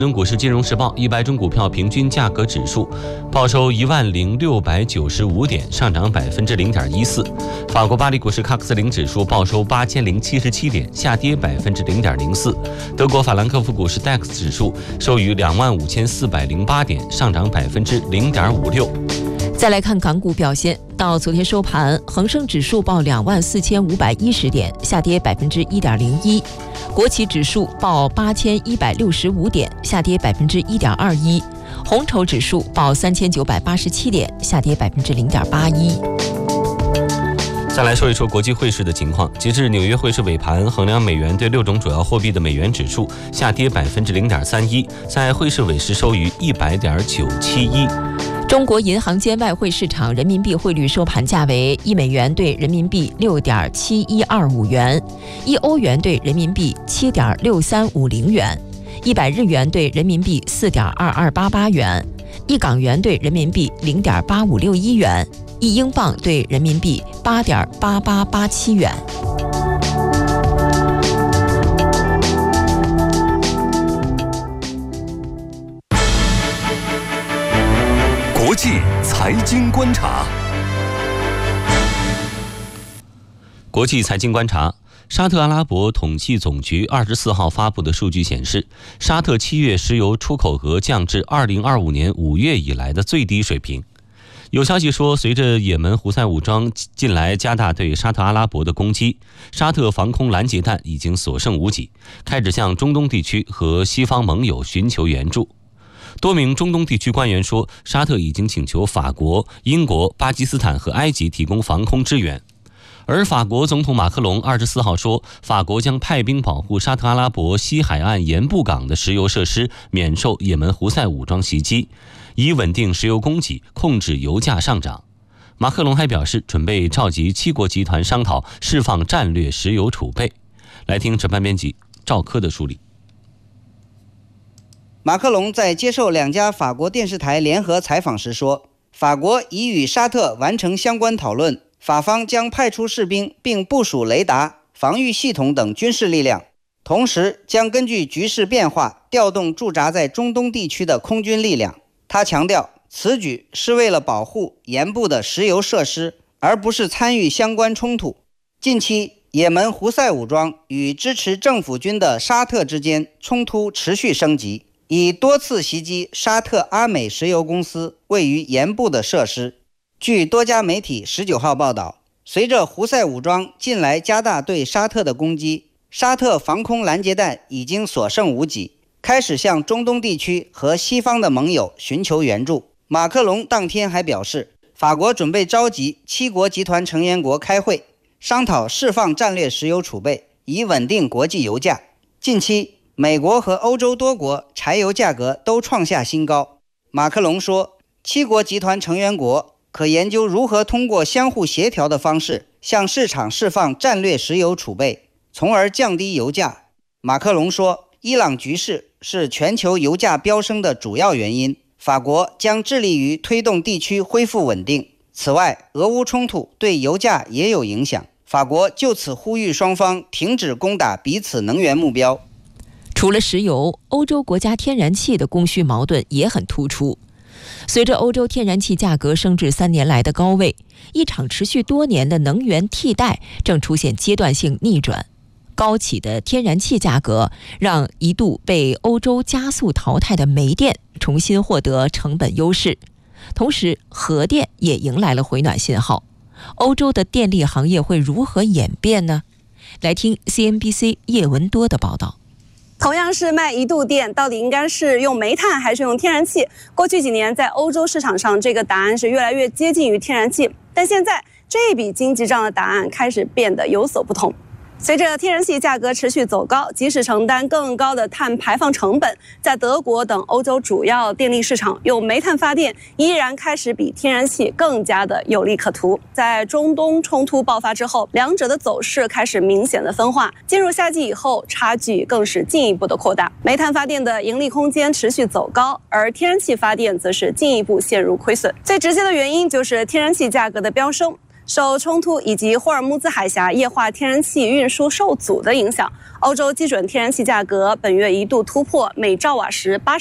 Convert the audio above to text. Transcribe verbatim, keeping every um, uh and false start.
中股市金融时报一百种股票平均价格指数报收一万零六百九十五点，上涨百分之零点一四。法国巴黎股市喀克斯林指数报收八千零七十七点，下跌百分之零点零四。德国法兰克福股市 D A X 指数收于两万五千四百零八点，上涨百分之零点五六。 再来看港股表现，到昨天收盘，恒生指数报两万四千五百一十点，下跌百分之一点零一；国企指数报八千一百六十五点，下跌百分之一点二一；红筹指数报三千九百八十七点，下跌百分之零点八一。 再来说一说国际汇市的情况。截至纽约汇市尾盘，衡量美元对六种主要货币的美元指数下跌百分之零点三一，在汇市尾时收于一百点九七一。 中国银行间外汇市场人民币汇率收盘价为一美元兑人民币六点七一二五元，一欧元兑人民币七点六三五零元，一百日元兑人民币四点二二八八元，一港元兑人民币零点八五六一元，一英镑兑人民币八点八八八七元。 国际财经观察。 国际财经观察。沙特阿拉伯统计总局二十四号发布的数据显示，沙特七月石油出口额降至二零二五年五月以来的最低水平。有消息说，随着也门胡塞武装近来加大对沙特阿拉伯的攻击，沙特防空拦截弹已经所剩无几，开始向中东地区和西方盟友寻求援助。多名中东地区官员说，沙特已经请求法国、英国、巴基斯坦和埃及提供防空支援。而法国总统马克龙二十四号说，法国将派兵保护沙特阿拉伯西海岸盐布港的石油设施免受也门胡塞武装袭击，以稳定石油供给，控制油价上涨。马克龙还表示，准备召集七国集团商讨释放战略石油储备。来听值班编辑赵科的梳理。 马克龙在接受两家法国电视台联合采访时说，法国已与沙特完成相关讨论，法方将派出士兵并部署雷达、防御系统等军事力量，同时将根据局势变化调动驻扎在中东地区的空军力量。他强调，此举是为了保护盐部的石油设施，而不是参与相关冲突。近期，也门胡塞武装与支持政府军的沙特之间冲突持续升级，以多次袭击沙特阿美石油公司位于盐部的设施。据多家媒体十九号报道，随着胡塞武装近来加大对沙特的攻击，沙特防空拦截弹已经所剩无几，开始向中东地区和西方的盟友寻求援助。马克龙当天还表示，法国准备召集七国集团成员国开会，商讨释放战略石油储备，以稳定国际油价。近期，美国和欧洲多国柴油价格都创下新高。马克龙说，七国集团成员国可研究如何通过相互协调的方式向市场释放战略石油储备，从而降低油价。马克龙说，伊朗局势是全球油价飙升的主要原因，法国将致力于推动地区恢复稳定。此外，俄乌冲突对油价也有影响，法国就此呼吁双方停止攻打彼此能源目标。 除了石油，欧洲国家天然气的供需矛盾也很突出。随着欧洲天然气价格升至三年来的高位，一场持续多年的能源替代正出现阶段性逆转。高企的天然气价格让一度被欧洲加速淘汰的煤电重新获得成本优势，同时核电也迎来了回暖信号。欧洲的电力行业会如何演变呢？来听 C N B C 叶文多的报道。 同样是卖一度电，到底应该是用煤炭还是用天然气？过去几年在欧洲市场上，这个答案是越来越接近于天然气，但现在这笔经济账的答案开始变得有所不同。随着天然气价格持续走高，即使承担更高的碳排放成本，在德国等欧洲主要电力市场，用煤炭发电依然开始比天然气更加的有利可图。在中东冲突爆发之后，两者的走势开始明显的分化，进入夏季以后，差距更是进一步的扩大。煤炭发电的盈利空间持续走高，而天然气发电则是进一步陷入亏损。最直接的原因就是天然气价格的飙升。 受冲突以及霍尔木兹海峡液化天然气运输受阻的影响，欧洲基准天然气价格本月一度突破每兆瓦时八